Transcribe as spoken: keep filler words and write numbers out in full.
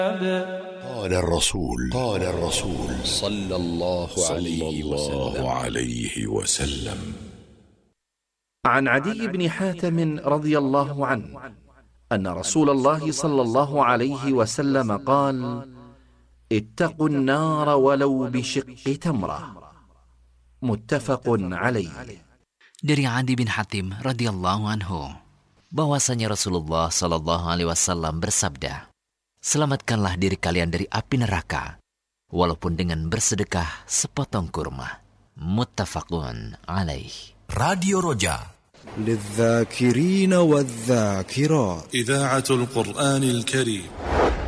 قال الرسول قال الرسول صلى الله عليه وسلم, عليه وسلم عن عدي بن حاتم رضي الله عنه أن رسول الله صلى الله عليه وسلم قال: اتقوا النار ولو بشق تمرة. متفق عليه. Dari Adi bin Hatim radhiyallahu anhu, bahwasanya Rasulullah sallallahu alaihi wasallam bersabda, selamatkanlah diri kalian dari api neraka, walaupun dengan bersedekah sepotong kurma. Muttafaqun alaih. Radio Roja, للذاكرين والذاكرات، إذاعة القرآن الكريم.